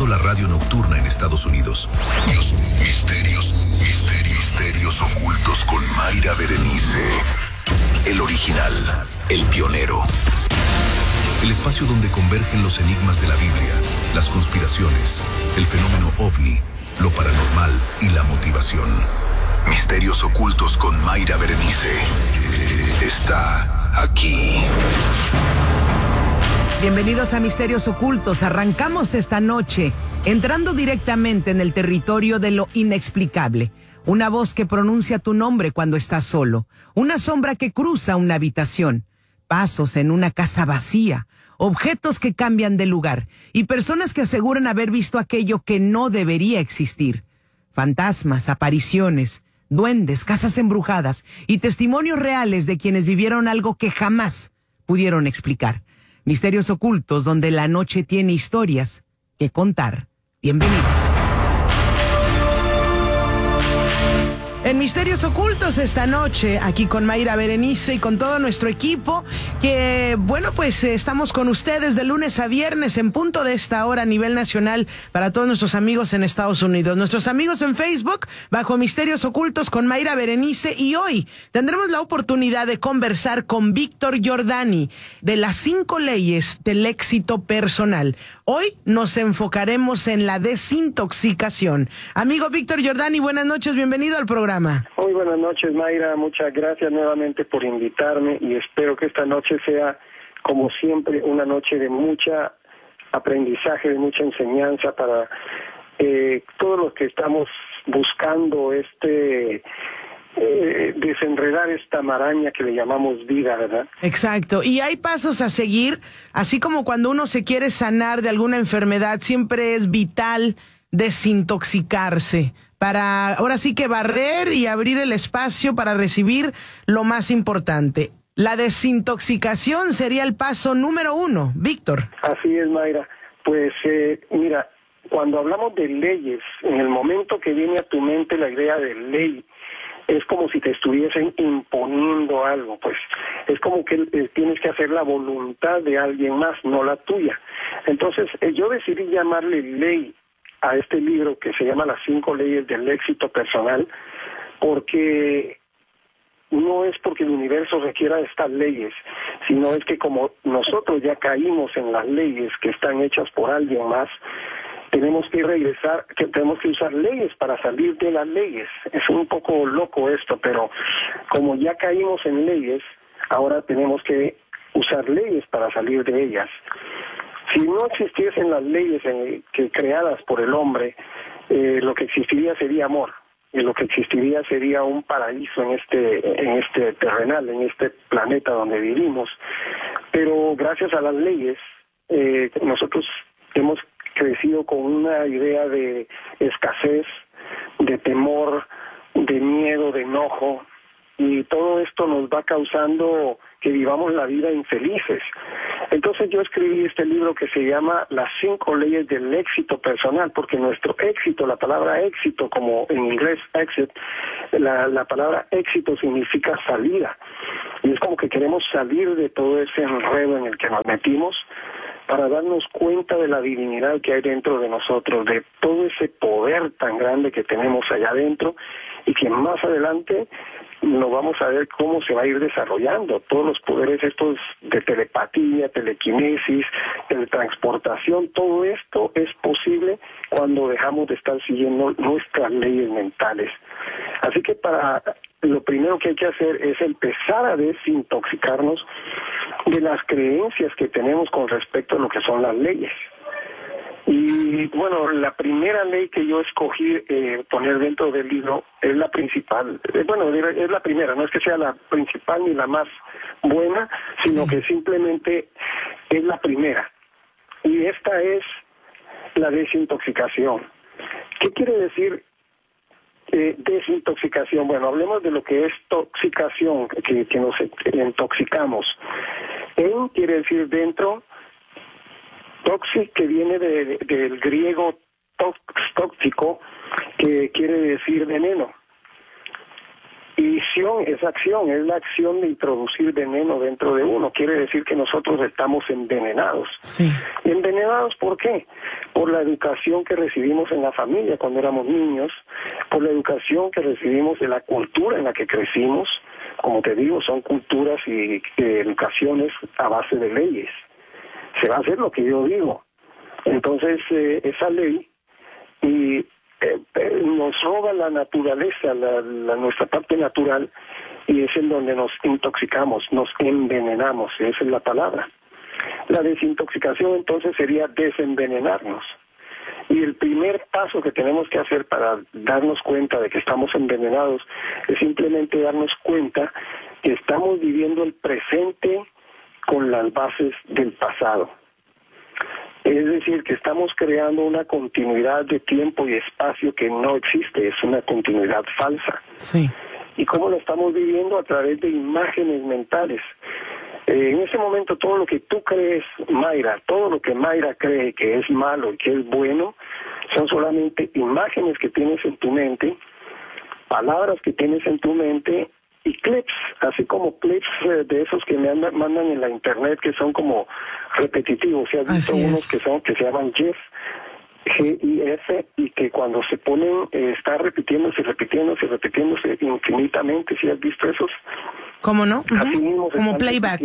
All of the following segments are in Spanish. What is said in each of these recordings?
inventado la radio nocturna en Estados Unidos. Misterios ocultos con Mayra Berenice. El original, el pionero. El espacio donde convergen los enigmas de la Biblia, las conspiraciones, el fenómeno OVNI, lo paranormal y la motivación. Misterios ocultos con Mayra Berenice. Está aquí. Bienvenidos a Misterios Ocultos. Arrancamos esta noche entrando directamente en el territorio de lo inexplicable. Una voz que pronuncia tu nombre cuando estás solo. Una sombra que cruza una habitación. Pasos en una casa vacía. Objetos que cambian de lugar. Y personas que aseguran haber visto aquello que no debería existir. Fantasmas, apariciones, duendes, casas embrujadas y testimonios reales de quienes vivieron algo que jamás pudieron explicar. Misterios ocultos donde la noche tiene historias que contar. Bienvenidos. En Misterios Ocultos esta noche, aquí con Mayra Berenice y con todo nuestro equipo, que bueno, pues estamos con ustedes de lunes a viernes en punto de esta hora a nivel nacional para todos nuestros amigos en Estados Unidos. Nuestros amigos en Facebook, bajo Misterios Ocultos con Mayra Berenice, y hoy tendremos la oportunidad de conversar con Víctor Giordani de las 5 leyes del éxito personal. Hoy nos enfocaremos en la desintoxicación. Amigo Víctor Giordani, buenas noches, bienvenido al programa. Muy buenas noches, Mayra, muchas gracias nuevamente por invitarme y espero que esta noche sea, como siempre, una noche de mucha aprendizaje, de mucha enseñanza para todos los que estamos buscando desenredar esta maraña que le llamamos vida, ¿verdad? Exacto, y hay pasos a seguir, así como cuando uno se quiere sanar de alguna enfermedad, siempre es vital desintoxicarse para ahora sí que barrer y abrir el espacio para recibir lo más importante. La desintoxicación sería el paso número 1, Víctor. Así es, Mayra. Pues mira, cuando hablamos de leyes, en el momento que viene a tu mente la idea de ley, es como si te estuviesen imponiendo algo, pues es como que tienes que hacer la voluntad de alguien más, no la tuya. Entonces yo decidí llamarle ley a este libro que se llama Las 5 leyes del éxito personal, porque no es porque el universo requiera estas leyes, sino es que como nosotros ya caímos en las leyes que están hechas por alguien más, tenemos que regresar, que tenemos que usar leyes para salir de las leyes. Es un poco loco esto, pero como ya caímos en leyes, ahora tenemos que usar leyes para salir de ellas. Si no existiesen las leyes que creadas por el hombre, lo que existiría sería amor, y lo que existiría sería un paraíso en este terrenal, en este planeta donde vivimos. Pero gracias a las leyes, nosotros hemos crecido con una idea de escasez, de temor, de miedo, de enojo, y todo esto nos va causando que vivamos la vida infelices. Entonces yo escribí este libro que se llama Las 5 leyes del éxito personal, porque nuestro éxito, la palabra éxito, como en inglés exit, la palabra éxito significa salida, y es como que queremos salir de todo ese enredo en el que nos metimos para darnos cuenta de la divinidad que hay dentro de nosotros, de todo ese poder tan grande que tenemos allá adentro, y que más adelante lo vamos a ver cómo se va a ir desarrollando. Todos los poderes estos de telepatía, telequinesis, teletransportación, todo esto es posible cuando dejamos de estar siguiendo nuestras leyes mentales. Así que lo primero que hay que hacer es empezar a desintoxicarnos de las creencias que tenemos con respecto a lo que son las leyes. Y bueno, la primera ley que yo escogí poner dentro del libro es la principal. Es la primera, no es que sea la principal ni la más buena, sino que simplemente es la primera. Y esta es la desintoxicación. ¿Qué quiere decir desintoxicación? Bueno, hablemos de lo que es toxicación, que nos intoxicamos. En quiere decir dentro, toxic, que viene del griego tóxico, que quiere decir veneno. Y visión es acción, es la acción de introducir veneno dentro de uno. Quiere decir que nosotros estamos envenenados. Sí. ¿Envenenados por qué? Por la educación que recibimos en la familia cuando éramos niños, por la educación que recibimos de la cultura en la que crecimos. Como te digo, son culturas y educaciones a base de leyes. Se va a hacer lo que yo digo. Entonces, esa ley y nos roba la naturaleza, nuestra parte natural, y es en donde nos intoxicamos, nos envenenamos, esa es la palabra. La desintoxicación entonces sería desenvenenarnos. Y el primer paso que tenemos que hacer para darnos cuenta de que estamos envenenados es simplemente darnos cuenta que estamos viviendo el presente con las bases del pasado. Es decir, que estamos creando una continuidad de tiempo y espacio que no existe, es una continuidad falsa. Sí. ¿Y cómo lo estamos viviendo? A través de imágenes mentales. En ese momento todo lo que tú crees, Mayra, todo lo que Mayra cree que es malo y que es bueno, son solamente imágenes que tienes en tu mente, palabras que tienes en tu mente y clips, así como clips de esos que me mandan en la internet que son como repetitivos. ¿Se has visto unos que se llaman GIF, G-I-F, y que cuando se ponen está repitiéndose infinitamente? ¿Sí has visto esos? ¿Cómo no? Así mismo como playback.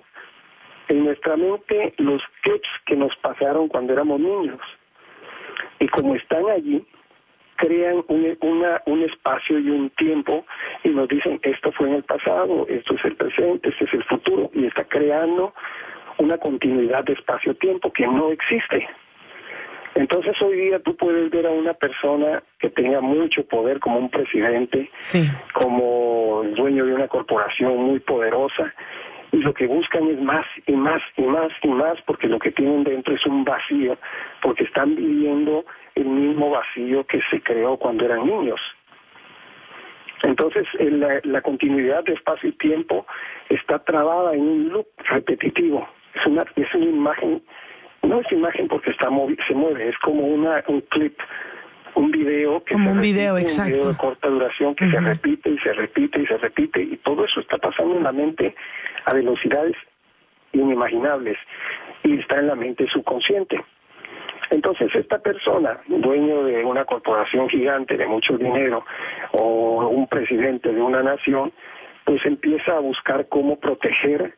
En nuestra mente los clips que nos pasaron cuando éramos niños. Y como están allí, crean un espacio y un tiempo y nos dicen, esto fue en el pasado, esto es el presente, este es el futuro, y está creando una continuidad de espacio-tiempo que no existe. Entonces hoy día tú puedes ver a una persona que tenga mucho poder como un presidente, sí, como el dueño de una corporación muy poderosa, y lo que buscan es más y más y más y más, porque lo que tienen dentro es un vacío, porque están viviendo el mismo vacío que se creó cuando eran niños. Entonces la continuidad de espacio y tiempo está trabada en un loop repetitivo. Es una imagen. No es imagen porque se mueve, es como un clip, un video que como se un repite, video, exacto. Un video de corta duración que se repite y se repite y se repite, y todo eso está pasando en la mente a velocidades inimaginables y está en la mente subconsciente. Entonces esta persona, dueño de una corporación gigante de mucho dinero o un presidente de una nación, pues empieza a buscar cómo protegerse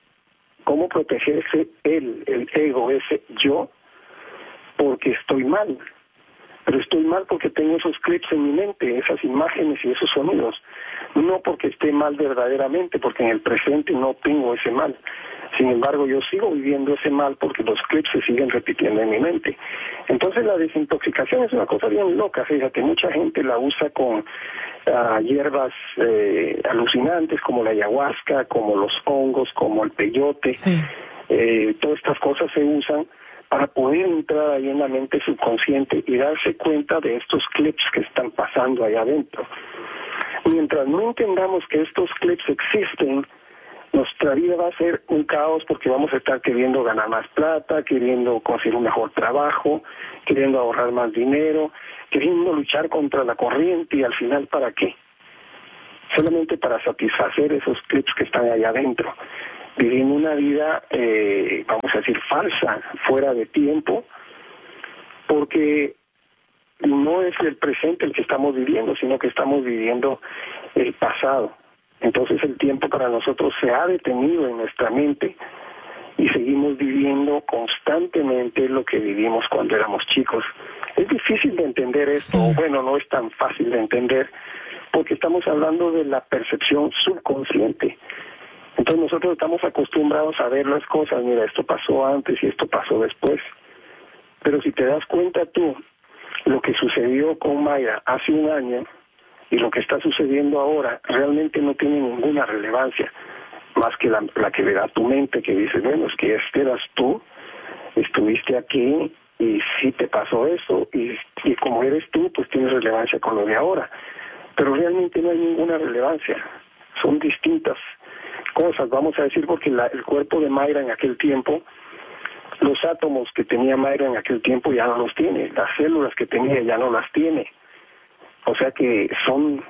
él, el ego, ese yo, porque estoy mal. Pero estoy mal porque tengo esos clips en mi mente, esas imágenes y esos sonidos. No porque esté mal verdaderamente, porque en el presente no tengo ese mal. Sin embargo, yo sigo viviendo ese mal porque los clips se siguen repitiendo en mi mente. Entonces la desintoxicación es una cosa bien loca, fíjate, mucha gente la usa con hierbas alucinantes como la ayahuasca, como los hongos, como el peyote. Sí. Todas estas cosas se usan para poder entrar ahí en la mente subconsciente y darse cuenta de estos clips que están pasando allá adentro. Mientras no entendamos que estos clips existen, nuestra vida va a ser un caos porque vamos a estar queriendo ganar más plata, queriendo conseguir un mejor trabajo, queriendo ahorrar más dinero, queriendo luchar contra la corriente, y al final ¿para qué? Solamente para satisfacer esos clips que están allá adentro, viviendo una vida, vamos a decir, falsa, fuera de tiempo, porque no es el presente el que estamos viviendo, sino que estamos viviendo el pasado. Entonces el tiempo para nosotros se ha detenido en nuestra mente y seguimos viviendo constantemente lo que vivimos cuando éramos chicos. Es difícil de entender esto, bueno, no es tan fácil de entender, porque estamos hablando de la percepción subconsciente. Entonces nosotros estamos acostumbrados a ver las cosas, mira, esto pasó antes y esto pasó después. Pero si te das cuenta tú, lo que sucedió con Mayra hace un año y lo que está sucediendo ahora realmente no tiene ninguna relevancia, más que la que le da tu mente, que dice, bueno, es que este eras tú, estuviste aquí y sí te pasó eso, y como eres tú, pues tienes relevancia con lo de ahora. Pero realmente no hay ninguna relevancia, son distintas cosas, vamos a decir, porque el cuerpo de Mayra en aquel tiempo, los átomos que tenía Mayra en aquel tiempo ya no los tiene, las células que tenía ya no las tiene. O sea que son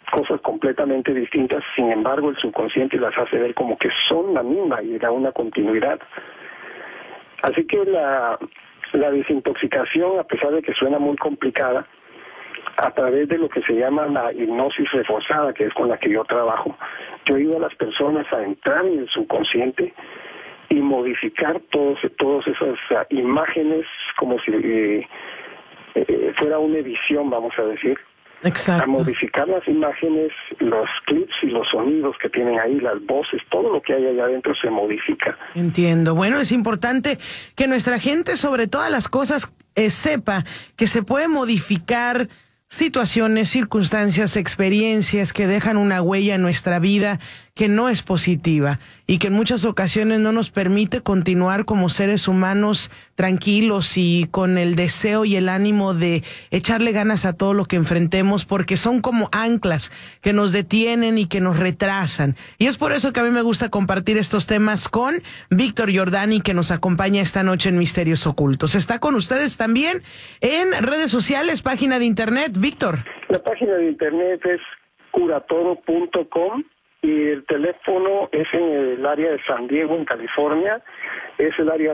cosas completamente distintas, sin embargo el subconsciente las hace ver como que son la misma y da una continuidad. Así que la desintoxicación, a pesar de que suena muy complicada, a través de lo que se llama la hipnosis reforzada, que es con la que yo trabajo, yo ayudo a las personas a entrar en el subconsciente y modificar todas esas imágenes como si fuera una edición, vamos a decir. Exacto. A modificar las imágenes, los clips y los sonidos que tienen ahí, las voces, todo lo que hay allá adentro se modifica. Entiendo. Bueno, es importante que nuestra gente, sobre todas las cosas, sepa que se puede modificar situaciones, circunstancias, experiencias que dejan una huella en nuestra vida que no es positiva y que en muchas ocasiones no nos permite continuar como seres humanos tranquilos y con el deseo y el ánimo de echarle ganas a todo lo que enfrentemos, porque son como anclas que nos detienen y que nos retrasan. Y es por eso que a mí me gusta compartir estos temas con Víctor Jordani, que nos acompaña esta noche en Misterios Ocultos. Está con ustedes también en redes sociales, página de internet. Víctor. La página de internet es curatoro.com. y el teléfono es en el área de San Diego, en California, es el área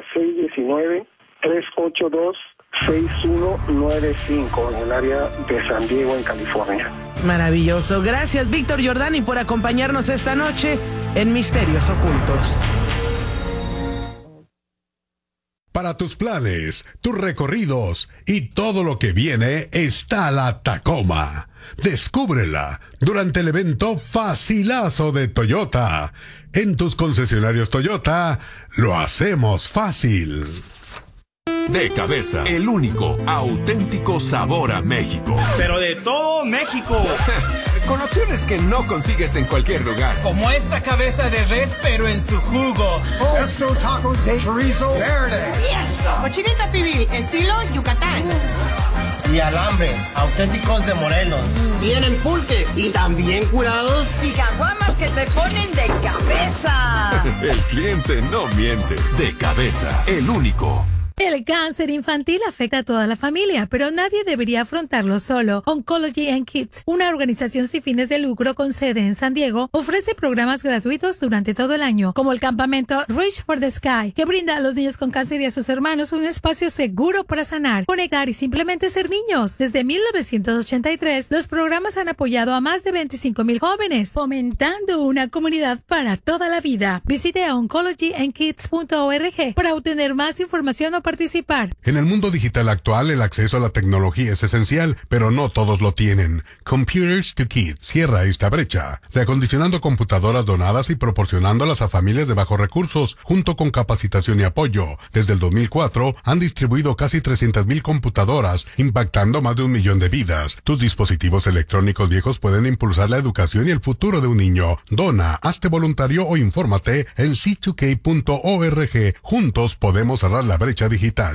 619-382-6195, en el área de San Diego, en California. Maravilloso. Gracias, Víctor Jordani, por acompañarnos esta noche en Misterios Ocultos. Para tus planes, tus recorridos y todo lo que viene está la Tacoma. Descúbrela durante el evento Facilazo de Toyota. En tus concesionarios Toyota, lo hacemos fácil. De Cabeza, el único auténtico sabor a México. Pero de todo México. Con opciones que no consigues en cualquier lugar. Como esta cabeza de res, pero en su jugo. Estos tacos de chorizo verde. Yes. Cochinita pibil, estilo Yucatán. Y alambres, auténticos de Morelos. Tienen pulques y también curados. Y caguamas que te ponen de cabeza. El cliente no miente. De Cabeza, el único. El cáncer infantil afecta a toda la familia, pero nadie debería afrontarlo solo. Oncology and Kids, una organización sin fines de lucro con sede en San Diego, ofrece programas gratuitos durante todo el año, como el campamento Reach for the Sky, que brinda a los niños con cáncer y a sus hermanos un espacio seguro para sanar, conectar y simplemente ser niños. Desde 1983, los programas han apoyado a más de 25,000 jóvenes, fomentando una comunidad para toda la vida. Visite a oncologyandkids.org para obtener más información o participar. En el mundo digital actual, el acceso a la tecnología es esencial, pero no todos lo tienen. Computers to Kids cierra esta brecha, reacondicionando computadoras donadas y proporcionándolas a familias de bajos recursos, junto con capacitación y apoyo. Desde el 2004, han distribuido casi 300,000 computadoras, impactando más de 1 millón de vidas. Tus dispositivos electrónicos viejos pueden impulsar la educación y el futuro de un niño. Dona, hazte voluntario o infórmate en c2k.org. Juntos podemos cerrar la brecha digital.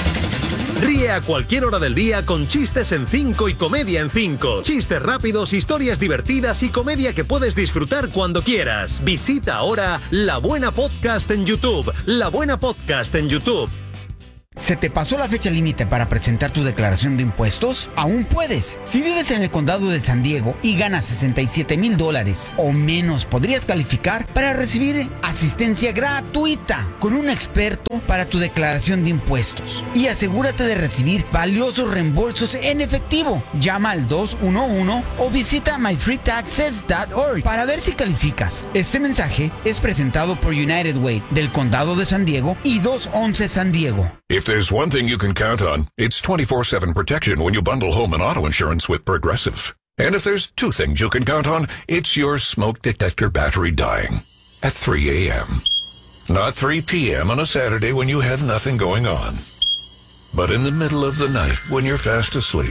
Ríe a cualquier hora del día con Chistes en 5 y Comedia en 5. Chistes rápidos, historias divertidas y comedia que puedes disfrutar cuando quieras. Visita ahora La Buena Podcast en YouTube. La Buena Podcast en YouTube. ¿Se te pasó la fecha límite para presentar tu declaración de impuestos? Aún puedes. Si vives en el condado de San Diego y ganas $67,000 o menos, podrías calificar para recibir asistencia gratuita con un experto para tu declaración de impuestos. Y asegúrate de recibir valiosos reembolsos en efectivo. Llama al 211 o visita myfreetaxes.org para ver si calificas. Este mensaje es presentado por United Way del condado de San Diego y 211 San Diego. If there's one thing you can count on, it's 24/7 protection when you bundle home and auto insurance with Progressive. And if there's two things you can count on, it's your smoke detector battery dying at 3 a.m. Not 3 p.m. on a Saturday when you have nothing going on, but in the middle of the night when you're fast asleep.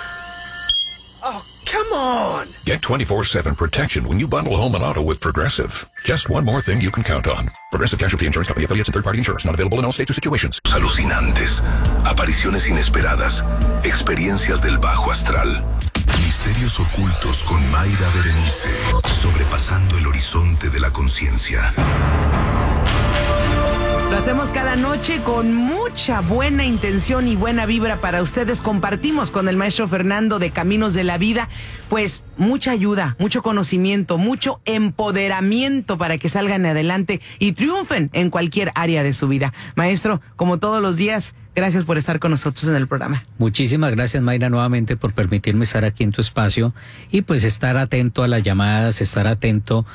Oh, come on! Get 24/7 protection when you bundle home and auto with Progressive. Just one more thing you can count on. Progressive Casualty Insurance Company, affiliates and third-party insurers. Not available in all states or situations. Alucinantes, apariciones inesperadas, experiencias del bajo astral. Misterios ocultos con Mayra Berenice, sobrepasando el horizonte de la conciencia. Lo hacemos cada noche con mucha buena intención y buena vibra para ustedes. Compartimos con el maestro Fernando de Caminos de la Vida, pues mucha ayuda, mucho conocimiento, mucho empoderamiento para que salgan adelante y triunfen en cualquier área de su vida. Maestro, como todos los días, gracias por estar con nosotros en el programa. Muchísimas gracias, Mayra, nuevamente por permitirme estar aquí en tu espacio y pues estar atento a las llamadas, estar atento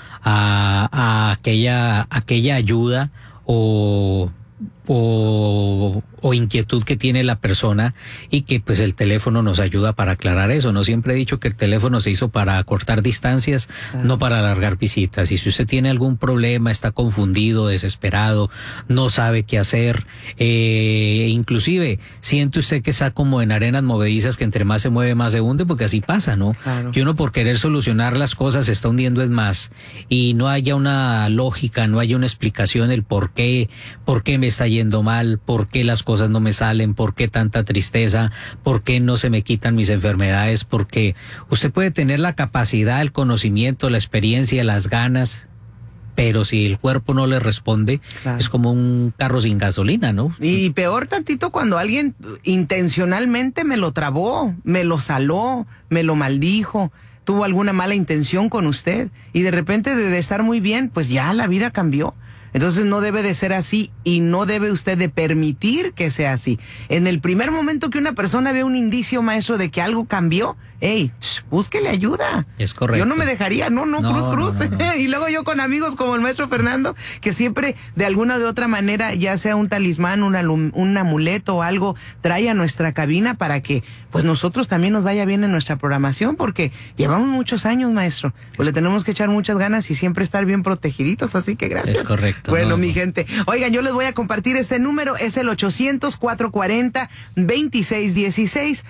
a aquella ayuda o inquietud que tiene la persona, y que pues el teléfono nos ayuda para aclarar eso. No siempre he dicho que el teléfono se hizo para cortar distancias, no para alargar visitas. Y si usted tiene algún problema, está confundido, desesperado, no sabe qué hacer, inclusive siente usted que está como en arenas movedizas, que entre más se mueve más se hunde, porque así pasa, ¿no? Claro. Que uno por querer solucionar las cosas se está hundiendo es más, y no haya una lógica, no haya una explicación el por qué me está yendo mal, por qué las cosas no me salen, por qué tanta tristeza, por qué no se me quitan mis enfermedades, porque usted puede tener la capacidad, el conocimiento, la experiencia, las ganas, pero si el cuerpo no le responde, claro, es como un carro sin gasolina, ¿no? Y peor tantito cuando alguien intencionalmente me lo trabó, me lo saló, me lo maldijo, tuvo alguna mala intención con usted, y de repente de estar muy bien, pues ya la vida cambió. Entonces no debe de ser así, y no debe usted de permitir que sea así. En el primer momento que una persona ve un indicio, maestro, de que algo cambió, búsquele ayuda. Es correcto. Yo no me dejaría, no, cruz. No. Y luego yo con amigos como el maestro Fernando, que siempre de alguna o de otra manera, ya sea un talismán, un amuleto o algo, trae a nuestra cabina para que pues nosotros también nos vaya bien en nuestra programación, porque llevamos muchos años, maestro. Pues le tenemos que echar muchas ganas y siempre estar bien protegiditos, así que gracias. Es correcto. Bueno, mi gente, oigan, yo les voy a compartir este número, es el 800-440-2616,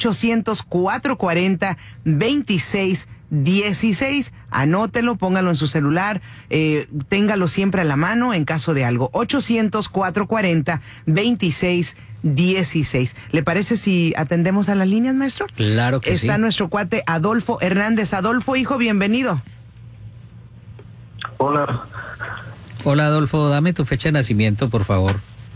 800-440-2616. Anótelo, póngalo en su celular, téngalo siempre a la mano en caso de algo. 800-440-2616. ¿Le parece si atendemos a las líneas, maestro? Claro que sí. Está nuestro cuate Adolfo Hernández. Adolfo, hijo, bienvenido. Hola. Hola, Adolfo, dame tu fecha de nacimiento, por favor.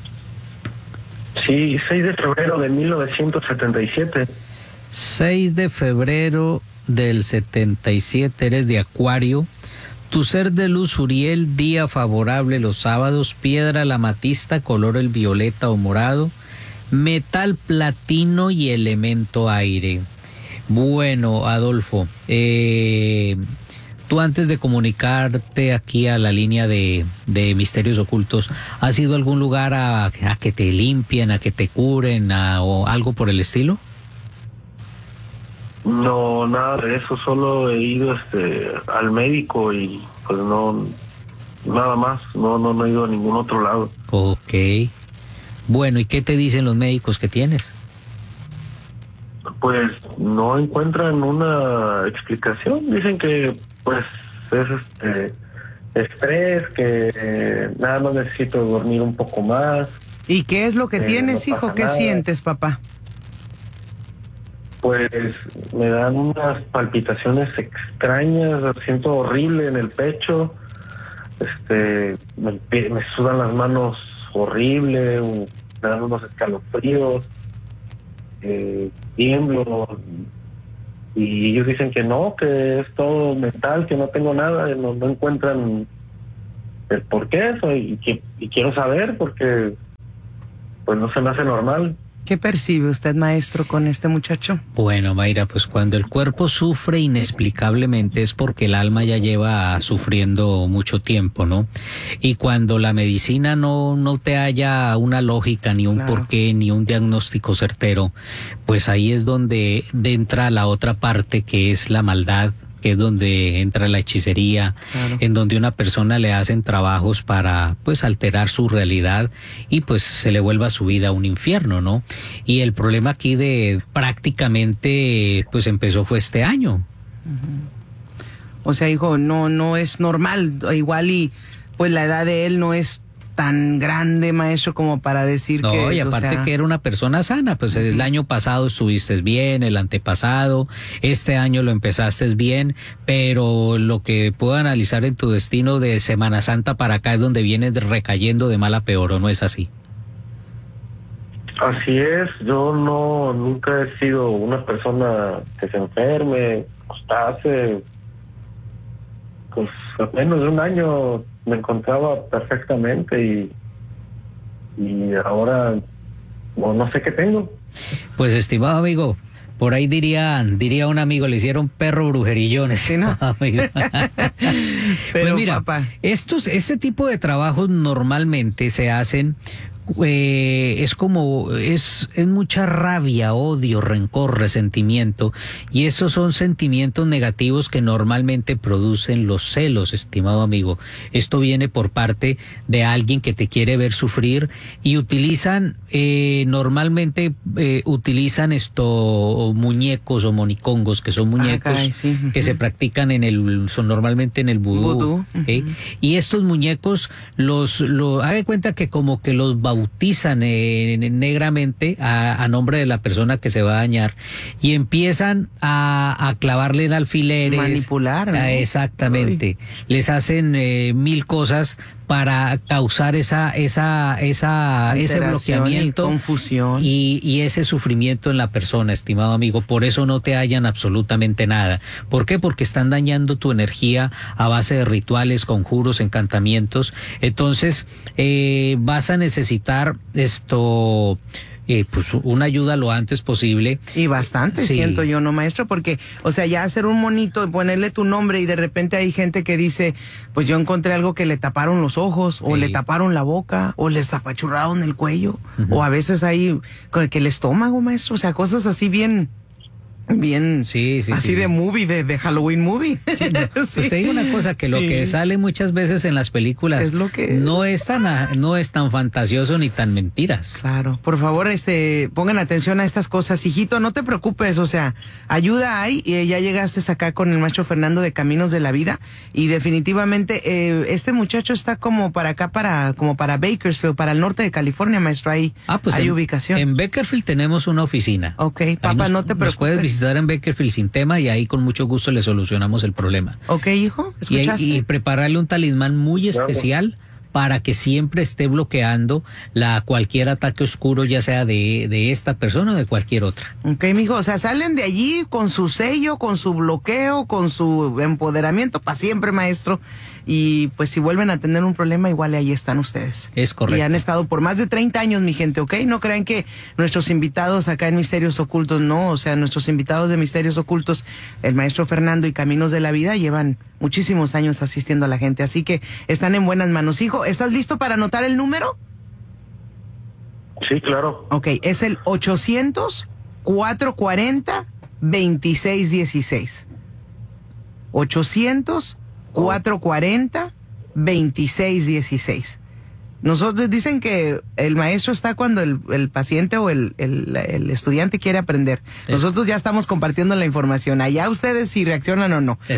Sí, 6 de febrero de 1977. 6 de febrero del 77, eres de Acuario. Tu ser de luz, Uriel, día favorable los sábados, piedra la amatista, color el violeta o morado, metal platino y elemento aire. Bueno, Adolfo, tú antes de comunicarte aquí a la línea de Misterios Ocultos, ¿has ido a algún lugar a que te limpien, a que te curen, o algo por el estilo? No, nada de eso, solo he ido al médico y pues no, nada más, no he ido a ningún otro lado. Ok. Bueno, ¿y qué te dicen los médicos que tienes? Pues no encuentran una explicación, dicen que pues es estrés, que nada más necesito dormir un poco más. ¿Y qué es lo que tienes, hijo? ¿Qué sientes, papá? Pues me dan unas palpitaciones extrañas, siento horrible en el pecho, me sudan las manos horrible, me dan unos escalofríos, tiemblo, y ellos dicen que no, que es todo mental, que no tengo nada, no encuentran el por qué eso, y quiero saber porque pues no se me hace normal. ¿Qué percibe usted, maestro, con este muchacho? Bueno, Mayra, pues cuando el cuerpo sufre inexplicablemente es porque el alma ya lleva sufriendo mucho tiempo, ¿no? Y cuando la medicina no te halla una lógica, ni un porqué, ni un diagnóstico certero, pues ahí es donde entra la otra parte, que es la maldad, que es donde entra la hechicería, en donde una persona le hacen trabajos para pues alterar su realidad y pues se le vuelva su vida un infierno, ¿no? Y el problema aquí de prácticamente pues fue este año. O sea, hijo, no es normal, igual y pues la edad de él no es tan grande, maestro, como para decir que... No, y aparte que era una persona sana, pues el año pasado estuviste bien, el antepasado, este año lo empezaste bien, pero lo que puedo analizar en tu destino de Semana Santa para acá es donde vienes recayendo de mal a peor, ¿o no es así? Así es, yo nunca he sido una persona que se enferme. Hasta hace pues menos de un año me encontraba perfectamente y ahora no sé qué tengo. Pues estimado amigo, por ahí diría un amigo, le hicieron perro brujerillones. Sí, ¿no? Pero pues mira, papá, este tipo de trabajos normalmente se hacen es mucha rabia, odio, rencor, resentimiento, y esos son sentimientos negativos que normalmente producen los celos, estimado amigo. Esto viene por parte de alguien que te quiere ver sufrir y utilizan normalmente muñecos o monicongos, que son muñecos que se practican son normalmente en el vudú. Y estos muñecos haga de cuenta que como que los bautizan negramente a nombre de la persona que se va a dañar y empiezan a clavarle en alfileres, manipular, ¿no? Exactamente. Uy. Les hacen 1000 cosas para causar ese bloqueamiento y confusión y ese sufrimiento en la persona, estimado amigo. Por eso no te hallan absolutamente nada. ¿Por qué? Porque están dañando tu energía a base de rituales, conjuros, encantamientos. Entonces vas a necesitar pues una ayuda lo antes posible. Y bastante, sí. Siento yo, ¿no, maestro? Porque, o sea, ya hacer un monito, ponerle tu nombre y de repente hay gente que dice, pues yo encontré algo que le taparon los ojos, o le taparon la boca, o les apachurraron el cuello, o a veces hay que el estómago, maestro, o sea, cosas así bien así de movie, de Halloween movie. Sí, no. Pues te digo una cosa, que lo que sale muchas veces en las películas es lo que no es tan fantasioso ni tan mentiras. Claro, por favor, pongan atención a estas cosas, hijito, no te preocupes, o sea, ayuda hay, y ya llegaste acá con el maestro Fernando de Caminos de la Vida, y definitivamente este muchacho está como para acá, como para Bakersfield, para el norte de California, maestro, hay ubicación. En Bakersfield tenemos una oficina. Ok, papá, no te preocupes. Visitar en Bakersfield sin tema y ahí con mucho gusto le solucionamos el problema. Ok, hijo, ¿escuchaste? Y prepararle un talismán muy especial para que siempre esté bloqueando cualquier ataque oscuro, ya sea de esta persona o de cualquier otra. Ok, mijo, o sea, salen de allí con su sello, con su bloqueo, con su empoderamiento para siempre, maestro. Y pues si vuelven a tener un problema, igual ahí están ustedes. Es correcto. Y han estado por más de 30 años, mi gente, ¿ok? No crean que nuestros invitados acá en Misterios Ocultos, no. O sea, nuestros invitados de Misterios Ocultos, el maestro Fernando y Caminos de la Vida, llevan muchísimos años asistiendo a la gente. Así que están en buenas manos. Hijo, ¿estás listo para anotar el número? Sí, claro. Ok, es el 800-440-2616. 800-440-2616. Nosotros dicen que el maestro está cuando el paciente o el estudiante quiere aprender. Nosotros ya estamos compartiendo la información. Allá ustedes si reaccionan o no.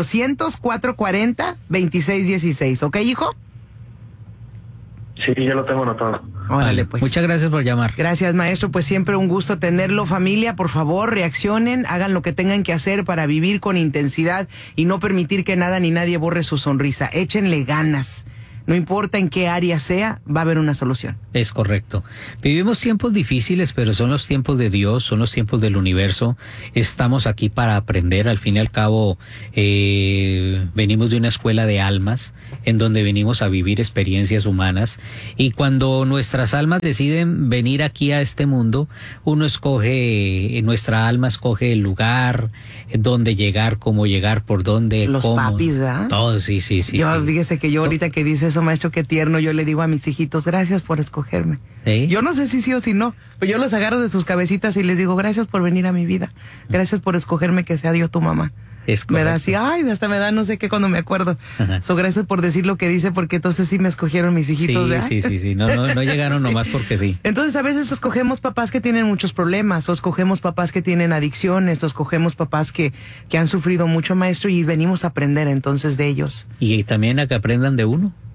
800-440-2616. ¿Ok, hijo? Sí, ya lo tengo anotado. Órale, pues. Muchas gracias por llamar. Gracias, maestro. Pues siempre un gusto tenerlo. Familia, por favor, reaccionen, hagan lo que tengan que hacer para vivir con intensidad y no permitir que nada ni nadie borre su sonrisa. Échenle ganas. No importa en qué área sea, va a haber una solución. Es correcto. Vivimos tiempos difíciles, pero son los tiempos de Dios, son los tiempos del universo. Estamos aquí para aprender. Al fin y al cabo, venimos de una escuela de almas en donde venimos a vivir experiencias humanas. Y cuando nuestras almas deciden venir aquí a este mundo, nuestra alma escoge el lugar, dónde llegar, cómo llegar, por dónde, los cómo. Papis, ¿verdad? Todo, sí. Fíjese que yo ahorita que dice eso, maestro, qué tierno, yo le digo a mis hijitos, gracias por escogerme. ¿Sí? Yo no sé si sí o si no, pero yo los agarro de sus cabecitas y les digo, gracias por venir a mi vida, gracias por escogerme que sea Dios tu mamá. Me da así, hasta me da no sé qué cuando me acuerdo. Gracias por decir lo que dice, porque entonces sí me escogieron mis hijitos. Sí. No llegaron nomás porque sí. Entonces a veces escogemos papás que tienen muchos problemas, o escogemos papás que tienen adicciones, o escogemos papás que han sufrido mucho, maestro, y venimos a aprender entonces de ellos. Y también a que aprendan de uno.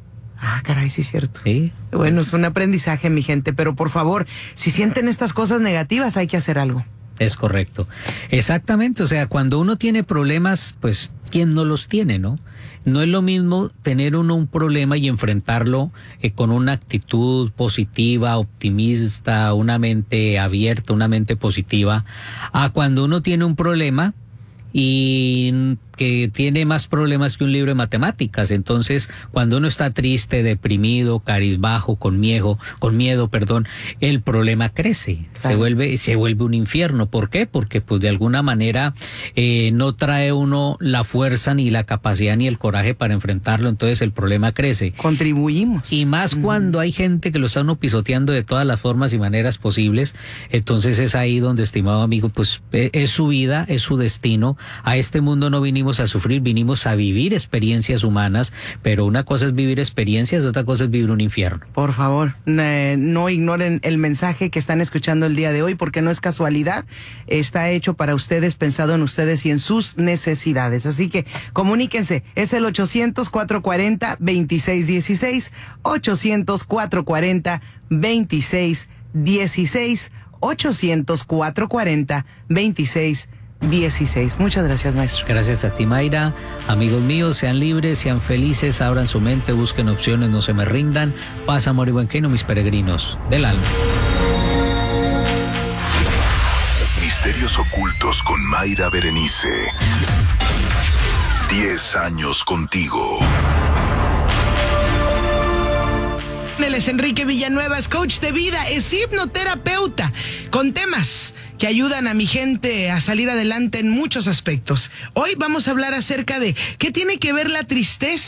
Ah, caray, sí es cierto. Sí. Bueno, es un aprendizaje, mi gente, pero por favor, si sienten estas cosas negativas, hay que hacer algo. Es correcto. Exactamente, o sea, cuando uno tiene problemas, pues, ¿quién no los tiene, no? No es lo mismo tener uno un problema y enfrentarlo con una actitud positiva, optimista, una mente abierta, una mente positiva, a cuando uno tiene un problema y que tiene más problemas que un libro de matemáticas. Entonces, cuando uno está triste, deprimido, cabizbajo, con miedo, el problema crece, claro. se vuelve un infierno. ¿Por qué? Porque pues de alguna manera no trae uno la fuerza ni la capacidad ni el coraje para enfrentarlo, entonces el problema crece. Contribuimos. Y más cuando hay gente que lo está uno pisoteando de todas las formas y maneras posibles, entonces es ahí donde, estimado amigo, pues es su vida, es su destino. A este mundo no vinimos a sufrir, vinimos a vivir experiencias humanas, pero una cosa es vivir experiencias, otra cosa es vivir un infierno. Por favor, no ignoren el mensaje que están escuchando el día de hoy, porque no es casualidad, está hecho para ustedes, pensado en ustedes y en sus necesidades. Así que comuníquense, es el 800-440-2616, 800-440-2616, 800-440-2616. Muchas gracias, maestro. Gracias a ti, Mayra. Amigos míos, sean libres, sean felices, abran su mente, busquen opciones, no se me rindan. Paz, amor y buen camino, mis peregrinos del alma. Misterios ocultos con Mayra Berenice. 10 años contigo. Él es Enrique Villanueva, es coach de vida, es hipnoterapeuta, con temas que ayudan a mi gente a salir adelante en muchos aspectos. Hoy vamos a hablar acerca de qué tiene que ver la tristeza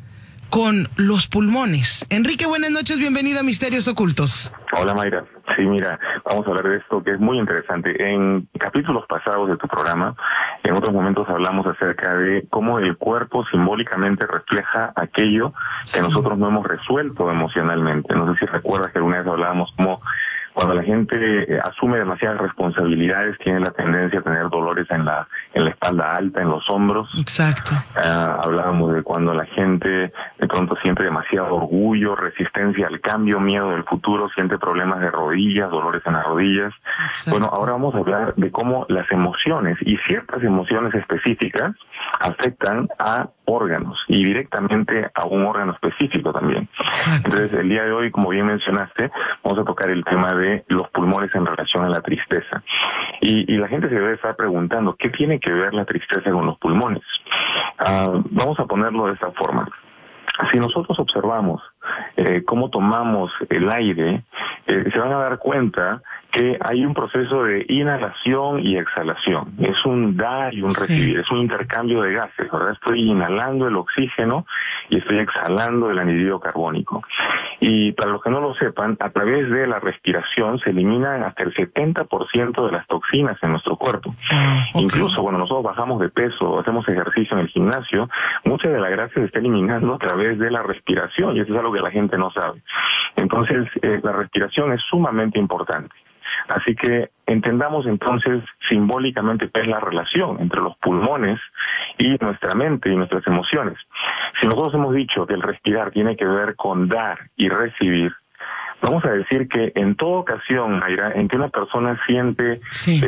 con los pulmones. Enrique, buenas noches, bienvenido a Misterios Ocultos. Hola, Mayra. Sí, mira, vamos a hablar de esto que es muy interesante. En capítulos pasados de tu programa, en otros momentos hablamos acerca de cómo el cuerpo simbólicamente refleja aquello que nosotros no hemos resuelto emocionalmente. No sé si recuerdas que alguna vez hablábamos como cuando la gente asume demasiadas responsabilidades, tiene la tendencia a tener dolores en la espalda alta, en los hombros. Exacto. Hablábamos de cuando la gente de pronto siente demasiado orgullo, resistencia al cambio, miedo del futuro, siente problemas de rodillas, dolores en las rodillas. Exacto. Bueno, ahora vamos a hablar de cómo las emociones y ciertas emociones específicas afectan a órganos y directamente a un órgano específico también. Exacto. Entonces, el día de hoy, como bien mencionaste, vamos a tocar el tema de los pulmones en relación a la tristeza. Y la gente se debe estar preguntando, ¿qué tiene que ver la tristeza con los pulmones? Vamos a ponerlo de esta forma. Si nosotros observamos cómo tomamos el aire, se van a dar cuenta que hay un proceso de inhalación y exhalación. Es un dar y un recibir, es un intercambio de gases, ¿verdad? Estoy inhalando el oxígeno y estoy exhalando el anhídrido carbónico. Y para los que no lo sepan, a través de la respiración se eliminan hasta el 70% de las toxinas en nuestro cuerpo. Okay. Incluso cuando nosotros bajamos de peso, hacemos ejercicio en el gimnasio, mucha de la grasa se está eliminando a través de la respiración, y eso es algo que la gente no sabe. Entonces, la respiración es sumamente importante. Así que entendamos entonces simbólicamente qué es la relación entre los pulmones y nuestra mente y nuestras emociones. Si nosotros hemos dicho que el respirar tiene que ver con dar y recibir, vamos a decir que en toda ocasión, Mayra, en que una persona siente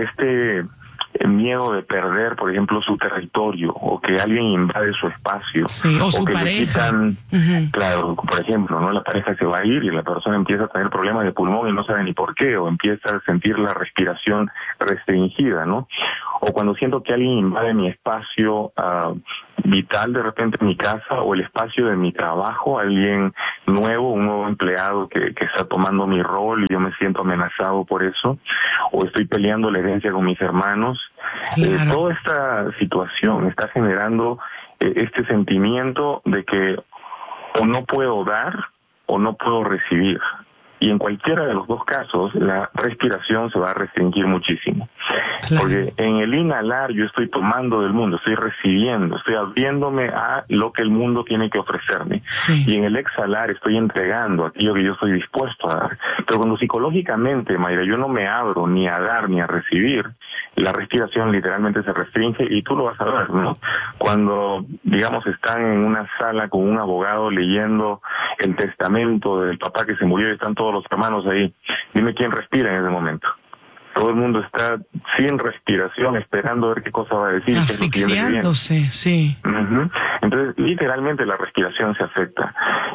miedo de perder, por ejemplo, su territorio, o que alguien invade su espacio, o su que pareja. Le quitan, claro, por ejemplo, ¿no? La pareja se va a ir y la persona empieza a tener problemas de pulmón y no sabe ni por qué, o empieza a sentir la respiración restringida, ¿no? O cuando siento que alguien invade mi espacio vital de repente en mi casa, o el espacio de mi trabajo, alguien nuevo, un nuevo empleado que está tomando mi rol y yo me siento amenazado por eso, o estoy peleando la herencia con mis hermanos. Claro. Toda esta situación está generando este sentimiento de que o no puedo dar o no puedo recibir. Y en cualquiera de los dos casos, la respiración se va a restringir muchísimo. Claro. Porque en el inhalar yo estoy tomando del mundo, estoy recibiendo, estoy abriéndome a lo que el mundo tiene que ofrecerme. Sí. Y en el exhalar estoy entregando aquello que yo estoy dispuesto a dar. Pero cuando psicológicamente, Mayra, yo no me abro ni a dar ni a recibir, la respiración literalmente se restringe, y tú lo vas a ver, ¿no? Cuando, digamos, están en una sala con un abogado leyendo el testamento del papá que se murió y están todos los hermanos ahí, dime quién respira en ese momento. Todo el mundo está sin respiración, esperando a ver qué cosa va a decir. Asfixiándose, sí. Uh-huh. Entonces, literalmente la respiración se afecta.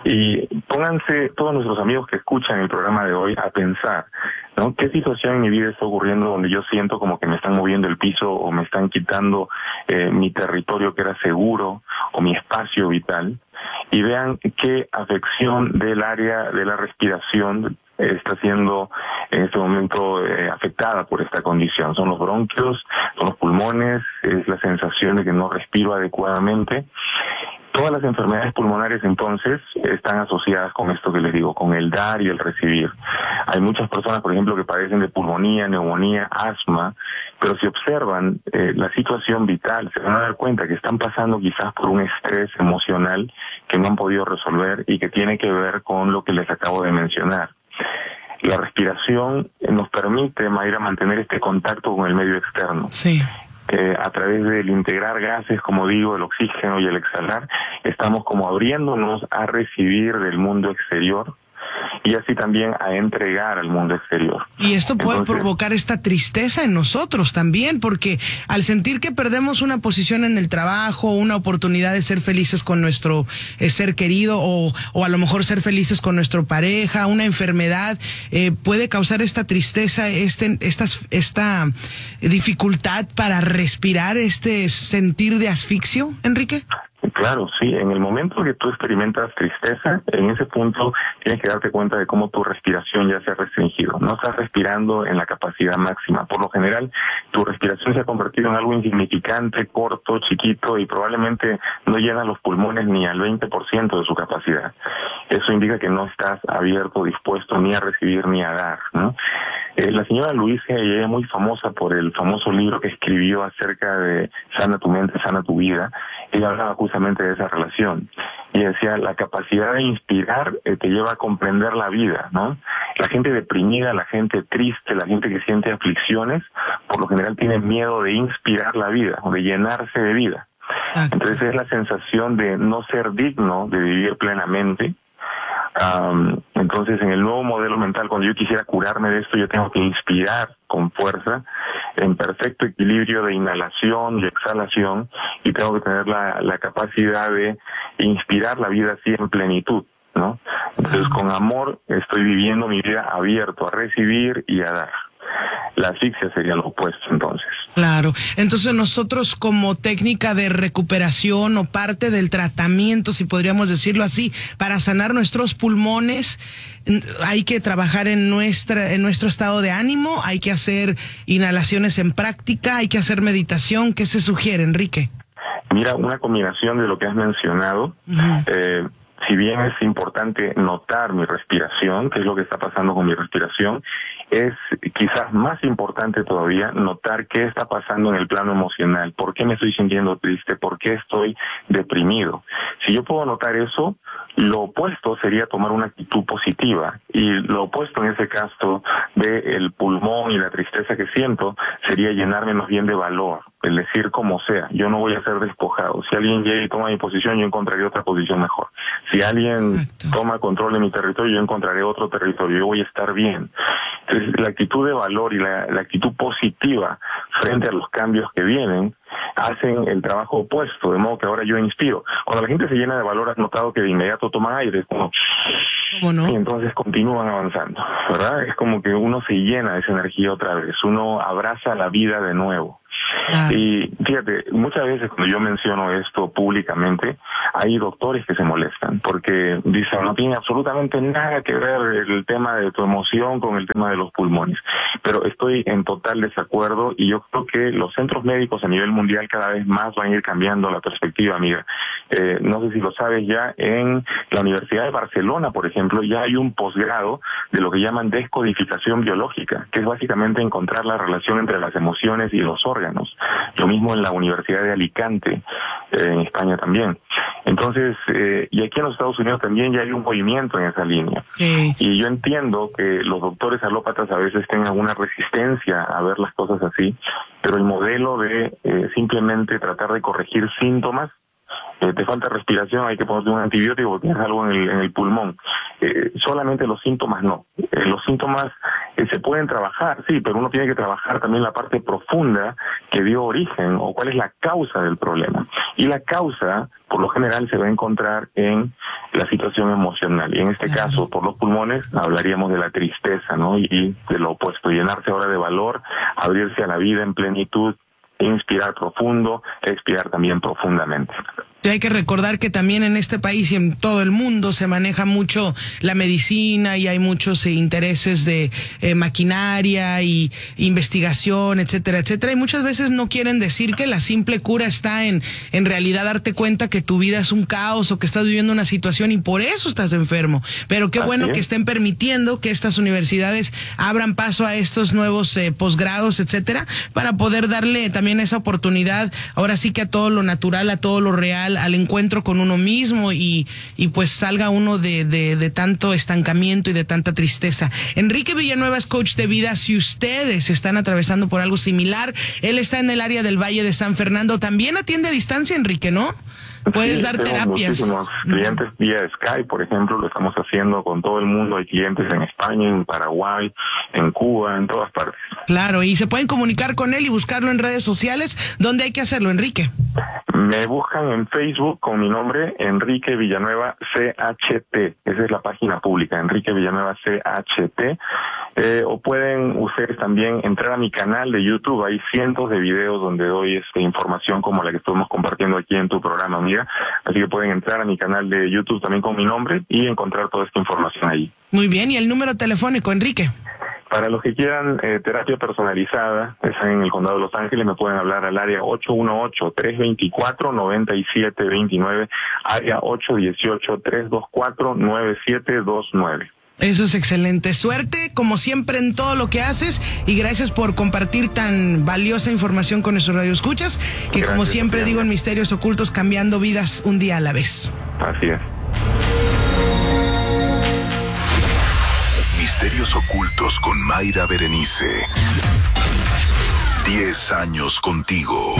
Y pónganse todos nuestros amigos que escuchan el programa de hoy a pensar, ¿no? ¿Qué situación en mi vida está ocurriendo donde yo siento como que me están moviendo el piso o me están quitando mi territorio que era seguro o mi espacio vital? Y vean qué afección del área de la respiración está siendo en este momento afectada por esta condición. Son los bronquios, son los pulmones, es la sensación de que no respiro adecuadamente. Todas las enfermedades pulmonares, entonces, están asociadas con esto que les digo, con el dar y el recibir. Hay muchas personas, por ejemplo, que padecen de pulmonía, neumonía, asma, pero si observan la situación vital, se van a dar cuenta que están pasando quizás por un estrés emocional que no han podido resolver y que tiene que ver con lo que les acabo de mencionar. La respiración nos permite, Mayra, mantener este contacto con el medio externo. Sí. A través del integrar gases, como digo, el oxígeno y el exhalar, estamos como abriéndonos a recibir del mundo exterior y así también a entregar al mundo exterior. Y esto puede provocar esta tristeza en nosotros también, porque al sentir que perdemos una posición en el trabajo, una oportunidad de ser felices con nuestro ser querido o a lo mejor ser felices con nuestra pareja, una enfermedad, puede causar esta tristeza, esta dificultad para respirar, este sentir de asfixio, Enrique. Claro, sí. En el momento que tú experimentas tristeza, en ese punto tienes que darte cuenta de cómo tu respiración ya se ha restringido. No estás respirando en la capacidad máxima. Por lo general, tu respiración se ha convertido en algo insignificante, corto, chiquito, y probablemente no llena los pulmones ni al 20% de su capacidad. Eso indica que no estás abierto, dispuesto ni a recibir ni a dar, ¿no? La señora Luisa, ella es muy famosa por el famoso libro que escribió acerca de Sana tu mente, sana tu vida. Ella hablaba justamente de esa relación. Y decía, la capacidad de inspirar te lleva a comprender la vida, ¿no? La gente deprimida, la gente triste, la gente que siente aflicciones, por lo general tiene miedo de inspirar la vida, o de llenarse de vida. Entonces es la sensación de no ser digno de vivir plenamente. Entonces, en el nuevo modelo mental, cuando yo quisiera curarme de esto, yo tengo que inspirar con fuerza, en perfecto equilibrio de inhalación y exhalación, y tengo que tener la capacidad de inspirar la vida así en plenitud, ¿no? Entonces, con amor estoy viviendo mi vida abierto a recibir y a dar. La asfixia sería lo opuesto, entonces. Claro. Entonces nosotros, como técnica de recuperación o parte del tratamiento, si podríamos decirlo así, para sanar nuestros pulmones, hay que trabajar en nuestro estado de ánimo, hay que hacer inhalaciones en práctica, hay que hacer meditación. ¿Qué se sugiere, Enrique? Mira, una combinación de lo que has mencionado. Si bien es importante notar mi respiración, qué es lo que está pasando con mi respiración, es quizás más importante todavía notar qué está pasando en el plano emocional. ¿Por qué me estoy sintiendo triste? ¿Por qué estoy deprimido? Si yo puedo notar eso, lo opuesto sería tomar una actitud positiva. Y lo opuesto en ese caso del pulmón y la tristeza que siento sería llenarme más bien de valor. El decir como sea, yo no voy a ser despojado. Si alguien llega y toma mi posición, yo encontraré otra posición mejor. Si alguien toma control de mi territorio, yo encontraré otro territorio. Yo voy a estar bien. Entonces, la actitud de valor y la actitud positiva frente a los cambios que vienen hacen el trabajo opuesto, de modo que ahora yo inspiro. Cuando la gente se llena de valor, has notado que de inmediato toman aire, como ¿cómo no? Y entonces continúan avanzando, ¿verdad? Es como que uno se llena de esa energía otra vez, uno abraza la vida de nuevo. Y fíjate, muchas veces cuando yo menciono esto públicamente, hay doctores que se molestan porque dicen no tiene absolutamente nada que ver el tema de tu emoción con el tema de los pulmones. Pero estoy en total desacuerdo y yo creo que los centros médicos a nivel mundial cada vez más van a ir cambiando la perspectiva, amiga. No sé si lo sabes ya, en la Universidad de Barcelona, por ejemplo, ya hay un posgrado de lo que llaman descodificación biológica, que es básicamente encontrar la relación entre las emociones y los órganos. Lo mismo en la Universidad de Alicante, en España también. Entonces, y aquí en los Estados Unidos también ya hay un movimiento en esa línea. Sí. Y yo entiendo que los doctores alópatas a veces tengan una resistencia a ver las cosas así, pero el modelo de simplemente tratar de corregir síntomas, te falta respiración, hay que ponerte un antibiótico porque tienes algo en el pulmón. Solamente los síntomas no. Los síntomas se pueden trabajar, sí, pero uno tiene que trabajar también la parte profunda que dio origen o cuál es la causa del problema. Y la causa, por lo general, se va a encontrar en la situación emocional. Y en este caso, por los pulmones, hablaríamos de la tristeza, ¿no? Y de lo opuesto, llenarse ahora de valor, abrirse a la vida en plenitud, inspirar profundo, expirar también profundamente. Y hay que recordar que también en este país y en todo el mundo se maneja mucho la medicina y hay muchos intereses de maquinaria y investigación, etcétera, etcétera. Y muchas veces no quieren decir que la simple cura está en realidad darte cuenta que tu vida es un caos o que estás viviendo una situación y por eso estás enfermo. Pero qué bueno que estén permitiendo que estas universidades abran paso a estos nuevos posgrados, etcétera, para poder darle también esa oportunidad, ahora sí que a todo lo natural, a todo lo real, al encuentro con uno mismo y pues salga uno de tanto estancamiento y de tanta tristeza. Enrique Villanueva es coach de vida. Si ustedes están atravesando por algo similar, él está en el área del Valle de San Fernando. También atiende a distancia, Enrique, ¿no? Puedes dar terapias. Muchísimos clientes vía Skype, por ejemplo, lo estamos haciendo con todo el mundo. Hay clientes en España, en Paraguay, en Cuba, en todas partes. Claro, y se pueden comunicar con él y buscarlo en redes sociales. ¿Dónde hay que hacerlo, Enrique? Me buscan en Facebook con mi nombre, Enrique Villanueva CHT. Esa es la página pública, Enrique Villanueva CHT. O pueden ustedes también entrar a mi canal de YouTube. Hay cientos de videos donde doy información como la que estamos compartiendo aquí en tu programa, amiga. Así que pueden entrar a mi canal de YouTube también con mi nombre y encontrar toda esta información ahí. Muy bien, ¿y el número telefónico, Enrique? Para los que quieran terapia personalizada, están en el Condado de Los Ángeles, me pueden hablar al área 818-324-9729, área 818-324-9729. Eso es excelente. Suerte, como siempre, en todo lo que haces y gracias por compartir tan valiosa información con nuestros radioescuchas, que gracias, como siempre digo en Misterios Ocultos, cambiando vidas un día a la vez. Así es. Misterios Ocultos con Mayra Berenice. 10 años contigo.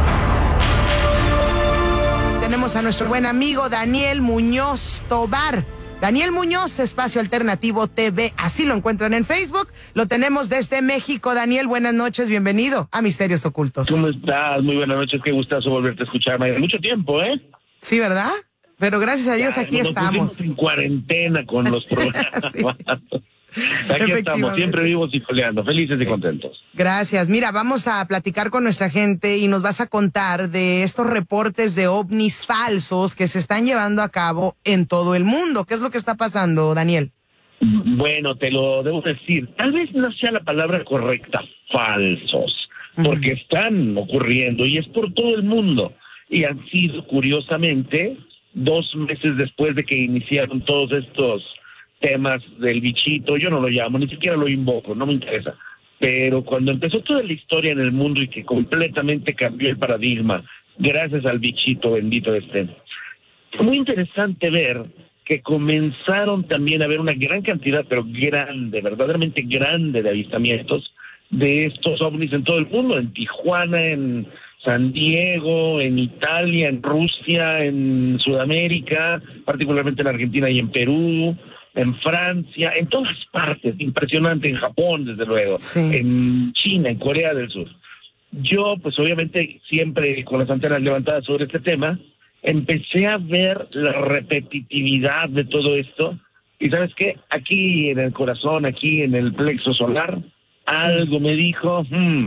Tenemos a nuestro buen amigo Daniel Muñoz Tobar. Daniel Muñoz, Espacio Alternativo TV, así lo encuentran en Facebook. Lo tenemos desde México. Daniel, buenas noches, bienvenido a Misterios Ocultos. ¿Cómo estás? Muy buenas noches, qué gustazo volverte a escuchar, Mayra. Mucho tiempo, ¿eh? Sí, ¿verdad? Pero gracias a Dios ya, aquí estamos. En cuarentena con los programas. Sí. Aquí estamos, siempre vivos y coleando, felices y contentos. Gracias. Mira, vamos a platicar con nuestra gente y nos vas a contar de estos reportes de ovnis falsos que se están llevando a cabo en todo el mundo. ¿Qué es lo que está pasando, Daniel? Bueno, te lo debo decir. Tal vez no sea la palabra correcta, falsos, porque están ocurriendo y es por todo el mundo. Y han sido, curiosamente, 2 meses después de que iniciaron todos estos temas del bichito, yo no lo llamo, ni siquiera lo invoco, no me interesa, pero cuando empezó toda la historia en el mundo y que completamente cambió el paradigma, gracias al bichito bendito fue muy interesante ver que comenzaron también a haber una gran cantidad, pero grande, verdaderamente grande, de avistamientos de estos ovnis en todo el mundo, en Tijuana, en San Diego, en Italia, en Rusia, en Sudamérica, particularmente en Argentina y en Perú, en Francia, en todas partes, impresionante, en Japón, desde luego, sí, en China, en Corea del Sur. Yo, pues obviamente, siempre con las antenas levantadas sobre este tema, empecé a ver la repetitividad de todo esto, y ¿sabes qué? Aquí en el corazón, aquí en el plexo solar, algo me dijo,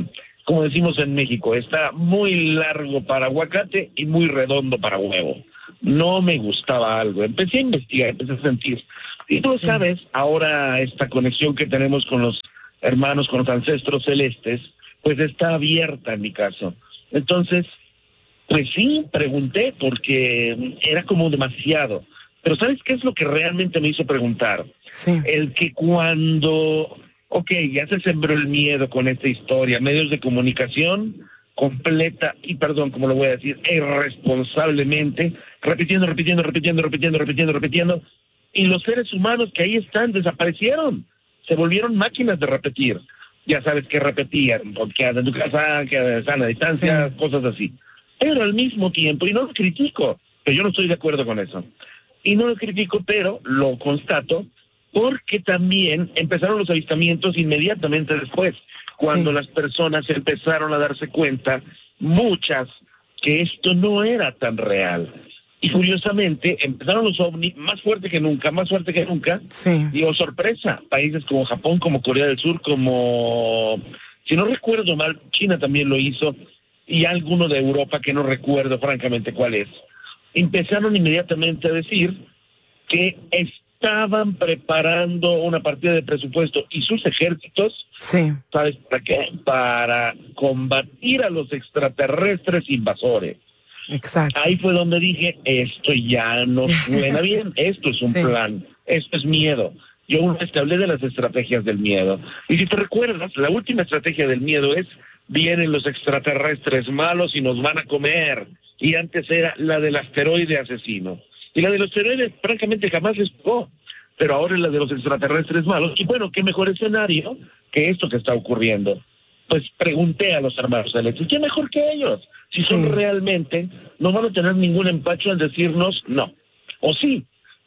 como decimos en México, está muy largo para aguacate y muy redondo para huevo. No me gustaba algo. Empecé a investigar, empecé a sentir. Y tú sabes, ahora esta conexión que tenemos con los hermanos, con los ancestros celestes, pues está abierta en mi caso. Entonces, pues sí, pregunté porque era como demasiado. Pero ¿sabes qué es lo que realmente me hizo preguntar? Sí. El que cuando, ya se sembró el miedo con esta historia, medios de comunicación completa, y perdón, como lo voy a decir, irresponsablemente, repitiendo, y los seres humanos que ahí están desaparecieron, se volvieron máquinas de repetir. Ya sabes que repetían, quédate en tu casa, quédate a sana distancia, cosas así. Pero al mismo tiempo, y no lo critico, pero yo no estoy de acuerdo con eso, y no lo critico, pero lo constato, porque también empezaron los avistamientos inmediatamente después, cuando las personas empezaron a darse cuenta, muchas, que esto no era tan real. Y curiosamente, empezaron los ovnis más fuerte que nunca. Y oh, sorpresa, países como Japón, como Corea del Sur, como, si no recuerdo mal, China también lo hizo, y alguno de Europa que no recuerdo francamente cuál es. Empezaron inmediatamente a decir que estaban preparando una partida de presupuesto y sus ejércitos, ¿sabes para qué? Para combatir a los extraterrestres invasores. Exacto. Ahí fue donde dije, esto ya no suena bien, esto es un plan, esto es miedo. Yo una vez te hablé de las estrategias del miedo. Y si te recuerdas, la última estrategia del miedo es, vienen los extraterrestres malos y nos van a comer. Y antes era la del asteroide asesino. Y la de los asteroides francamente jamás les tocó. Pero ahora es la de los extraterrestres malos. Y bueno, qué mejor escenario que esto que está ocurriendo. Pues pregunté a los hermanos celestes, ¿qué mejor que ellos? Si son realmente, no van a tener ningún empacho en decirnos no, o sí.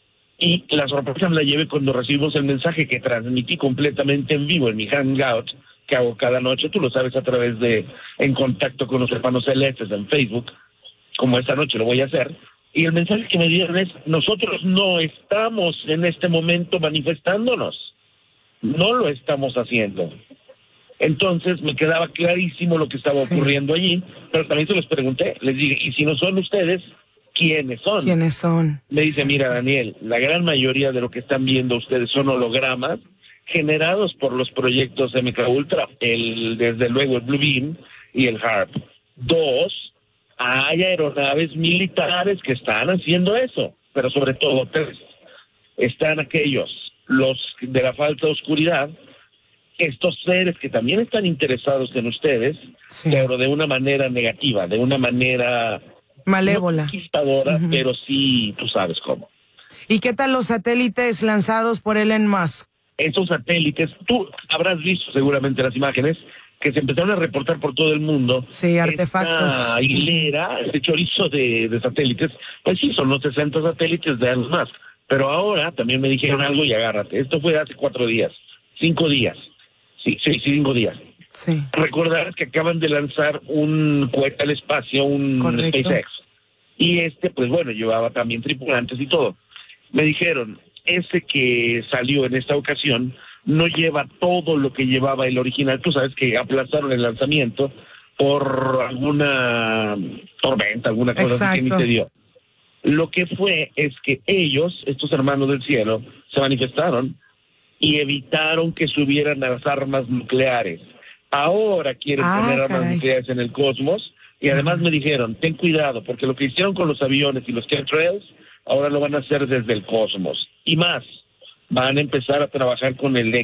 Y la sorpresa me la llevé cuando recibimos el mensaje que transmití completamente en vivo en mi hangout, que hago cada noche, tú lo sabes, a través de En Contacto con los Hermanos Celestes en Facebook, como esta noche lo voy a hacer. Y el mensaje que me dieron es, nosotros no estamos en este momento manifestándonos, no lo estamos haciendo. Entonces me quedaba clarísimo lo que estaba ocurriendo allí, pero también se los pregunté, les dije, y si no son ustedes, ¿quiénes son? ¿Quiénes son? Me dice, mira Daniel, la gran mayoría de lo que están viendo ustedes son hologramas generados por los proyectos MK Ultra, desde luego el Blue Beam y el HARP. 2, hay aeronaves militares que están haciendo eso, pero sobre todo 3, están aquellos, los de la falsa oscuridad, estos seres que también están interesados en ustedes, pero de una manera negativa, de una manera malévola, no conquistadora, pero sí, tú sabes cómo. ¿Y qué tal los satélites lanzados por Elon Musk? Esos satélites, tú habrás visto seguramente las imágenes que se empezaron a reportar por todo el mundo. Sí, artefactos. Esta hilera, este chorizo de satélites, pues sí, son los 60 satélites de Elon Musk. Pero ahora también me dijeron algo y agárrate. Esto fue hace 4 días, 5 días. Sí, 5 días. Sí. Recordarás que acaban de lanzar un cohete al espacio, un SpaceX. Y pues bueno, llevaba también tripulantes y todo. Me dijeron, ese que salió en esta ocasión no lleva todo lo que llevaba el original. Tú sabes que aplazaron el lanzamiento por alguna tormenta, alguna cosa así que ni se dio. Lo que fue es que ellos, estos hermanos del cielo, se manifestaron y evitaron que subieran las armas nucleares. Ahora quieren poner armas nucleares en el cosmos y además me dijeron, ten cuidado, porque lo que hicieron con los aviones y los chemtrails, ahora lo van a hacer desde el cosmos. Y más, van a empezar a trabajar con el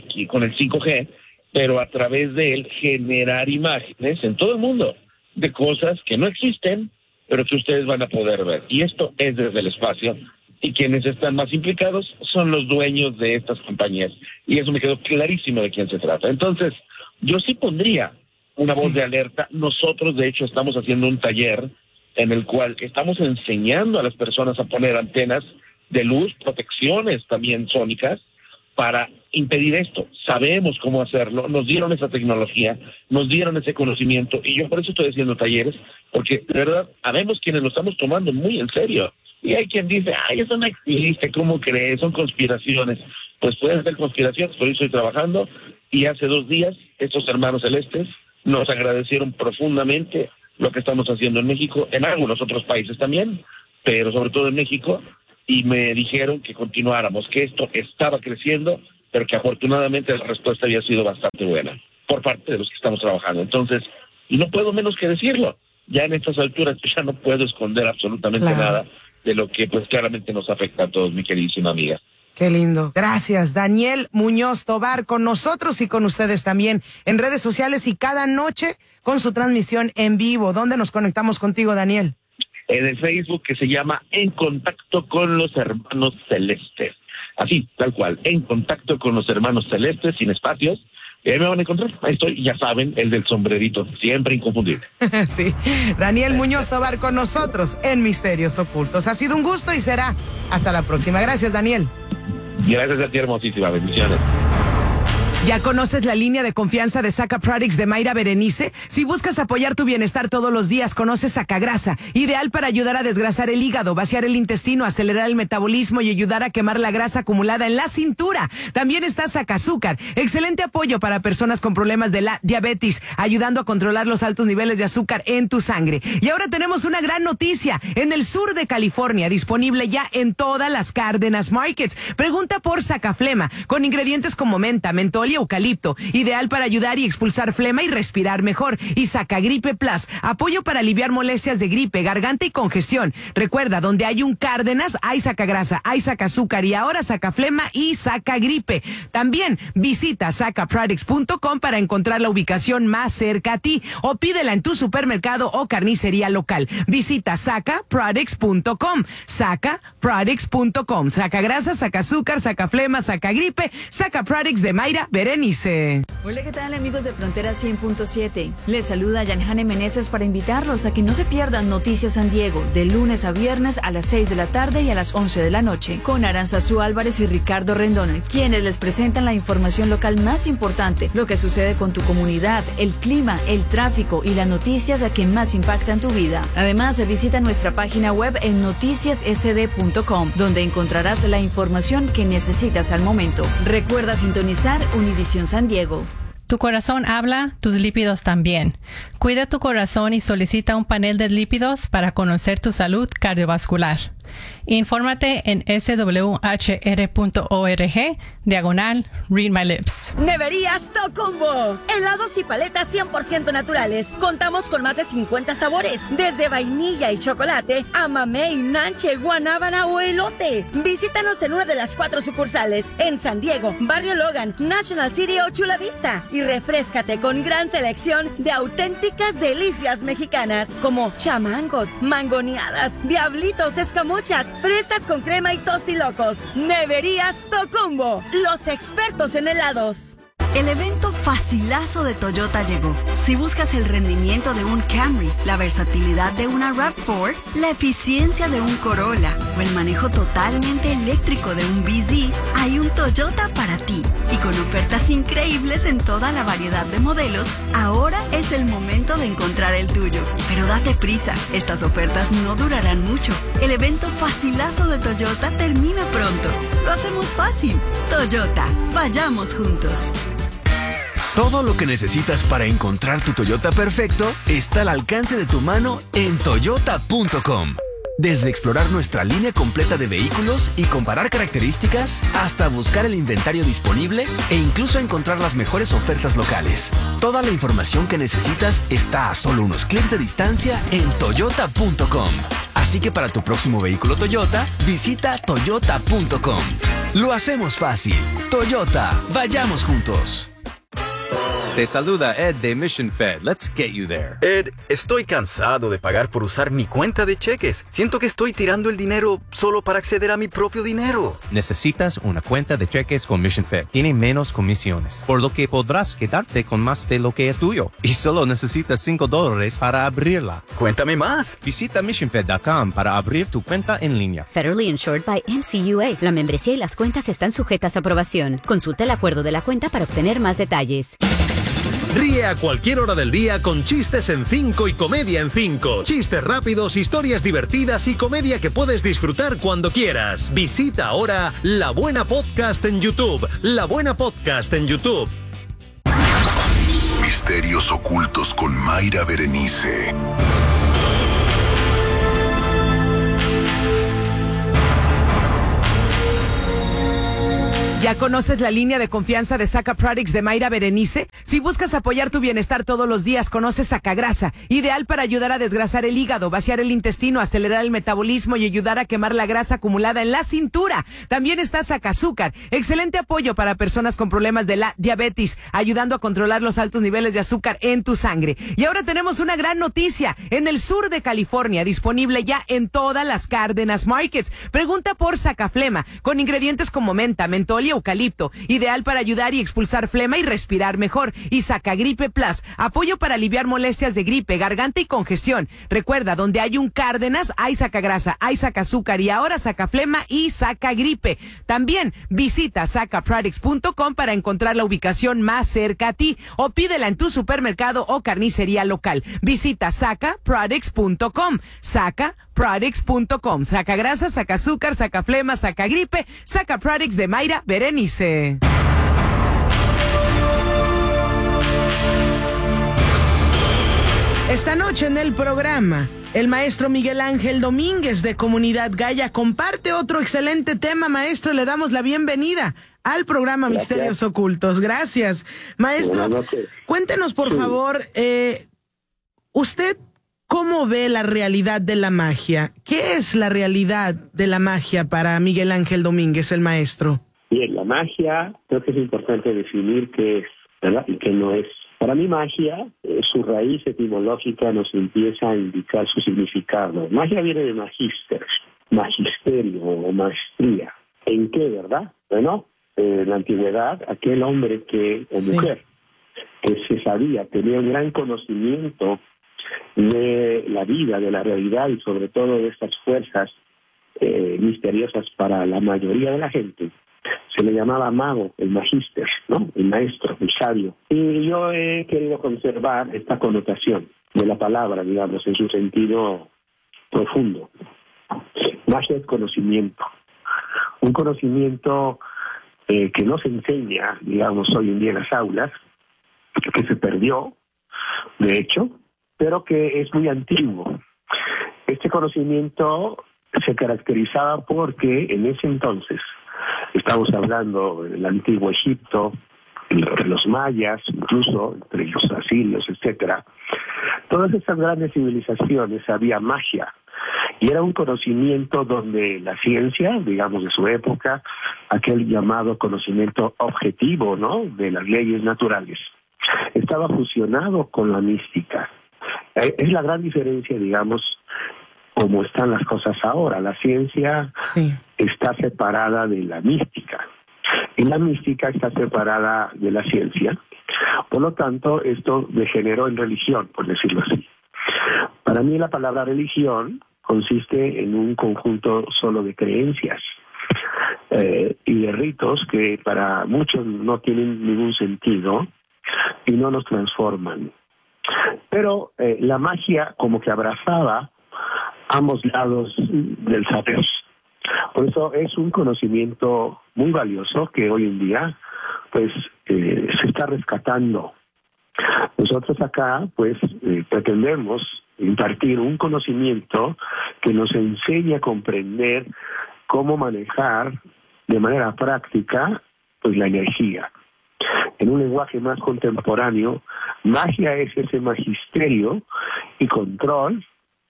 5G, pero a través de él generar imágenes en todo el mundo de cosas que no existen, pero que ustedes van a poder ver. Y esto es desde el espacio. Y quienes están más implicados son los dueños de estas compañías. Y eso me quedó clarísimo de quién se trata. Entonces, yo sí pondría una voz de alerta. Nosotros, de hecho, estamos haciendo un taller en el cual estamos enseñando a las personas a poner antenas de luz, protecciones también sónicas, para impedir esto. Sabemos cómo hacerlo, nos dieron esa tecnología, nos dieron ese conocimiento, y yo por eso estoy haciendo talleres, porque de verdad, sabemos quienes lo estamos tomando muy en serio. Y hay quien dice, ay, eso no existe, ¿cómo crees? Son conspiraciones. Pues pueden ser conspiraciones, por eso estoy trabajando, y hace 2 días estos hermanos celestes nos agradecieron profundamente lo que estamos haciendo en México, en algunos otros países también, pero sobre todo en México, y me dijeron que continuáramos, que esto estaba creciendo, pero que afortunadamente la respuesta había sido bastante buena por parte de los que estamos trabajando. Entonces, y no puedo menos que decirlo, ya en estas alturas ya no puedo esconder absolutamente nada de lo que pues claramente nos afecta a todos, mi queridísima amiga. Qué lindo. Gracias, Daniel Muñoz Tovar, con nosotros y con ustedes también en redes sociales y cada noche con su transmisión en vivo. ¿Dónde nos conectamos contigo, Daniel? En el Facebook, que se llama En Contacto con los Hermanos Celestes. Así, tal cual, En Contacto con los Hermanos Celestes, sin espacios. Y ahí me van a encontrar. Ahí estoy, ya saben, el del sombrerito, siempre inconfundible. Sí, Daniel Muñoz Tovar con nosotros en Misterios Ocultos. Ha sido un gusto y será hasta la próxima. Gracias, Daniel. Gracias a ti, hermosísima. Bendiciones. ¿Ya conoces la línea de confianza de Saca Products de Mayra Berenice? Si buscas apoyar tu bienestar todos los días, conoce Sacagrasa, ideal para ayudar a desgrasar el hígado, vaciar el intestino, acelerar el metabolismo y ayudar a quemar la grasa acumulada en la cintura. También está Sacazúcar, excelente apoyo para personas con problemas de la diabetes, ayudando a controlar los altos niveles de azúcar en tu sangre. Y ahora tenemos una gran noticia, en el sur de California, disponible ya en todas las Cárdenas Markets. Pregunta por Sacaflema, con ingredientes como menta, mentol y eucalipto, ideal para ayudar y expulsar flema y respirar mejor. Y Sacagripe Plus, apoyo para aliviar molestias de gripe, garganta y congestión. Recuerda, donde hay un Cárdenas, hay Sacagrasa, hay Sacazúcar y ahora Sacaflema y Sacagripe. También visita sacaproducts.com para encontrar la ubicación más cerca a ti o pídela en tu supermercado o carnicería local. Visita sacaproducts.com, sacaproducts.com. Sacagrasa, Sacazúcar, Sacaflema, Sacagripe, Sacaproducts de Mayra Berenice. Hola, ¿qué tal, amigos de Frontera 100.7? Les saluda Yanjane Meneses para invitarlos a que no se pierdan Noticias San Diego de lunes a viernes a las 6 de la tarde y a las 11 de la noche con Aranzazú Álvarez y Ricardo Rendón, quienes les presentan la información local más importante, lo que sucede con tu comunidad, el clima, el tráfico y las noticias que más impactan tu vida. Además, visita nuestra página web en noticiassd.com, donde encontrarás la información que necesitas al momento. Recuerda sintonizar Univisión San Diego. Tu corazón habla, tus lípidos también. Cuida tu corazón y solicita un panel de lípidos para conocer tu salud cardiovascular. Infórmate en swhr.org/Read My Lips. Neverías Tocumbo. Helados y paletas 100% naturales. Contamos con más de 50 sabores, desde vainilla y chocolate a mamey, nanche, guanábana o elote. Visítanos en una de las 4 sucursales, en San Diego, Barrio Logan, National City o Chula Vista. Y refréscate con gran selección de auténticas delicias mexicanas, como chamangos, mangoneadas, diablitos, escamochas, fresas con crema y tostilocos. Neverías Tocumbo, los expertos en helados. El evento facilazo de Toyota llegó. Si buscas el rendimiento de un Camry, la versatilidad de una RAV4, la eficiencia de un Corolla o el manejo totalmente eléctrico de un BZ, hay un Toyota para ti. Y con ofertas increíbles en toda la variedad de modelos, ahora es el momento de encontrar el tuyo. Pero date prisa, estas ofertas no durarán mucho. El evento facilazo de Toyota termina pronto. Lo hacemos fácil. Toyota, vayamos juntos. Todo lo que necesitas para encontrar tu Toyota perfecto está al alcance de tu mano en toyota.com. Desde explorar nuestra línea completa de vehículos y comparar características, hasta buscar el inventario disponible e incluso encontrar las mejores ofertas locales. Toda la información que necesitas está a solo unos clics de distancia en toyota.com. Así que para tu próximo vehículo Toyota, visita toyota.com. Lo hacemos fácil. Toyota, vayamos juntos. Te saluda Ed de Mission Fed. Let's get you there. Ed, estoy cansado de pagar por usar mi cuenta de cheques. Siento que estoy tirando el dinero solo para acceder a mi propio dinero. Necesitas una cuenta de cheques con Mission Fed. Tiene menos comisiones, por lo que podrás quedarte con más de lo que es tuyo. Y solo necesitas $5 para abrirla. Cuéntame más. Visita missionfed.com para abrir tu cuenta en línea. Federally insured by NCUA. La membresía y las cuentas están sujetas a aprobación. Consulta el acuerdo de la cuenta para obtener más detalles. Ríe a cualquier hora del día con chistes en 5 y comedia en 5. Chistes rápidos, historias divertidas y comedia que puedes disfrutar cuando quieras. Visita ahora La Buena Podcast en YouTube. La Buena Podcast en YouTube. Misterios ocultos con Mayra Berenice. ¿Ya conoces la línea de confianza de Saca Products de Mayra Berenice? Si buscas apoyar tu bienestar todos los días, conoce Sacagrasa, ideal para ayudar a desgrasar el hígado, vaciar el intestino, acelerar el metabolismo y ayudar a quemar la grasa acumulada en la cintura. También está Sacazúcar, excelente apoyo para personas con problemas de la diabetes, ayudando a controlar los altos niveles de azúcar en tu sangre. Y ahora tenemos una gran noticia, en el sur de California, disponible ya en todas las Cárdenas Markets. Pregunta por Sacaflema, con ingredientes como menta, mentol y eucalipto, ideal para ayudar y expulsar flema y respirar mejor. Y Sacagripe Plus, apoyo para aliviar molestias de gripe, garganta y congestión. Recuerda, donde hay un Cárdenas, hay Sacagrasa, hay Sacazúcar y ahora Sacaflema y Sacagripe. También visita sacaproducts.com para encontrar la ubicación más cerca a ti o pídela en tu supermercado o carnicería local. Visita sacaproducts.com. Sacaproducts.com. Sacagrasa, Sacazúcar, Sacaflema, Sacagripe, Sacaproducts de Mayra Berenice. Esta noche en el programa, el maestro Miguel Ángel Domínguez de Comunidad Gaia comparte otro excelente tema. Maestro, le damos la bienvenida al programa Gracias. Misterios Ocultos. Gracias. Maestro, cuéntenos por favor, usted, ¿cómo ve la realidad de la magia? ¿Qué es la realidad de la magia para Miguel Ángel Domínguez, el maestro? Bien, la magia creo que es importante definir qué es, ¿verdad? Y qué no es. Para mí magia, su raíz etimológica nos empieza a indicar su significado. Magia viene de magisterio o maestría. ¿En qué, verdad? Bueno, en la antigüedad, aquel hombre o mujer que se sabía, tenía un gran conocimiento de la vida, de la realidad y sobre todo de estas fuerzas misteriosas para la mayoría de la gente, se le llamaba mago, el magister, ¿no? El maestro, el sabio. Y yo he querido conservar esta connotación de la palabra, digamos, en su sentido profundo. Magia es conocimiento. Un conocimiento que no se enseña, digamos, hoy en día en las aulas, que se perdió, de hecho, pero que es muy antiguo. Este conocimiento se caracterizaba porque en ese entonces, estamos hablando del antiguo Egipto, de los mayas, incluso entre los asirios, etcétera. Todas estas grandes civilizaciones había magia y era un conocimiento donde la ciencia, digamos de su época, aquel llamado conocimiento objetivo, ¿no?, de las leyes naturales, estaba fusionado con la mística. Es la gran diferencia, digamos, como están las cosas ahora. La ciencia está separada de la mística y la mística está separada de la ciencia. Por lo tanto, esto degeneró en religión, por decirlo así. Para mí la palabra religión consiste en un conjunto solo de creencias y de ritos que para muchos no tienen ningún sentido y no nos transforman. Pero la magia como que abrazaba ambos lados del saber. Por eso es un conocimiento muy valioso que hoy en día pues se está rescatando. Nosotros acá pues pretendemos impartir un conocimiento que nos enseñe a comprender cómo manejar de manera práctica pues la energía. En un lenguaje más contemporáneo, magia es ese magisterio y control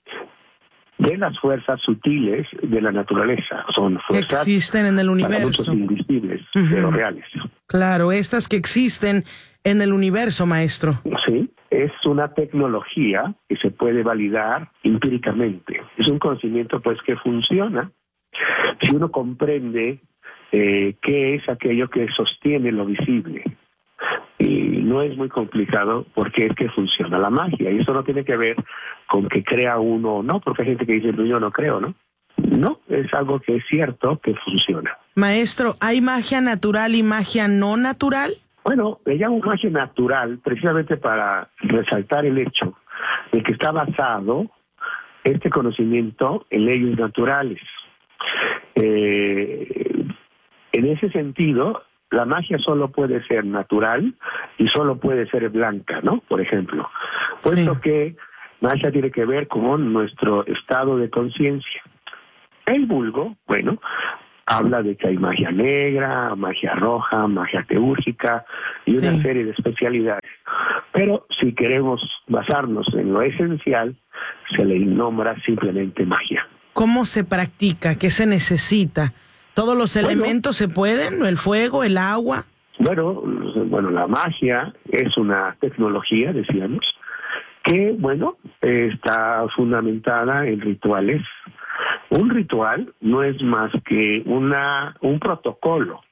de las fuerzas sutiles de la naturaleza. Son fuerzas que existen en el universo, para muchos invisibles, pero reales. Claro, estas que existen en el universo, maestro. Sí, es una tecnología que se puede validar empíricamente. Es un conocimiento pues que funciona si uno comprende qué es aquello que sostiene lo visible. Y no es muy complicado porque es que funciona la magia. Y eso no tiene que ver con que crea uno o no, porque hay gente que dice, no, yo no creo, ¿no? No, es algo que es cierto que funciona. Maestro, ¿hay magia natural y magia no natural? Bueno, le llamo magia natural precisamente para resaltar el hecho de que está basado este conocimiento en leyes naturales. En ese sentido, la magia solo puede ser natural y solo puede ser blanca, ¿no? Por ejemplo, puesto que magia tiene que ver con nuestro estado de conciencia. El vulgo, bueno, habla de que hay magia negra, magia roja, magia teúrgica y una serie de especialidades. Pero si queremos basarnos en lo esencial, se le nombra simplemente magia. ¿Cómo se practica? ¿Qué se necesita? ¿Todos los elementos se pueden? ¿El fuego, el agua? Bueno, la magia es una tecnología, decíamos, que, está fundamentada en rituales. Un ritual no es más que un protocolo